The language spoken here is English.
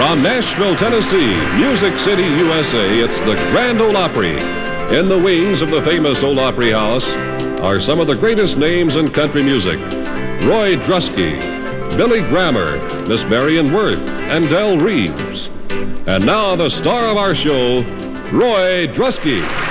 From Nashville, Tennessee, Music City, USA, it's the Grand Ole Opry. In the wings of the famous Ole Opry House are some of the greatest names in country music. Roy Drusky, Billy Grammer, Miss Marion Worth, and Del Reeves. And now the star of our show, Roy Drusky.